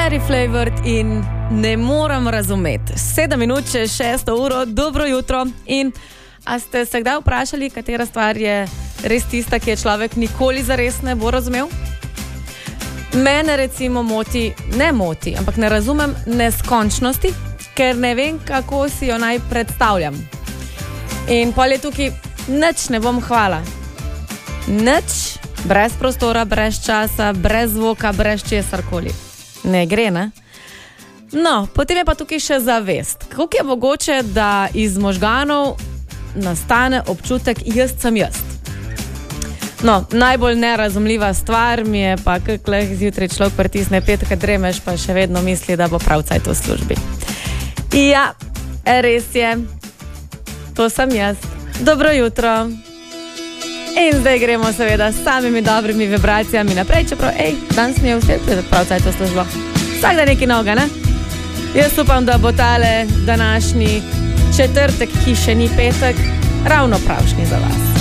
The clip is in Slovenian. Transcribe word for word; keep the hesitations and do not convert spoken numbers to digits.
Cherry Flavored in ne morem razumeti. Sedem minut čez šesto uro, dobro jutro. In a ste se kdaj vprašali, katera stvar je res tista, ki je človek nikoli zares ne bo razumel? Mene recimo moti, ne moti, ampak ne razumem neskončnosti, ker ne vem, kako si jo naj predstavljam. In pol je tukaj, nič ne bom hvala. Nič, brez prostora, brez časa, brez zvoka, brez česarkoli. Ne gre, ne? No, potem je pa tukaj še zavest. Kako je mogoče, da iz možganov nastane občutek jaz sem jaz? No, najbolj nerazumljiva stvar mi je pa, kako lahko zjutraj človek pritisne pet, kad dremeš, pa še vedno misli, da bo prav cajt v službi. Ja, res je. To sem jaz. Dobro jutro. In zdaj gremo seveda s samimi dobrimi vibracijami naprej, čeprav, ej, danes mi je vse prav cajt v službo. Vsak da neki noga, ne? Jaz upam, da bo tale današnji četrtek, ki še ni petek, ravno pravšnji za vas.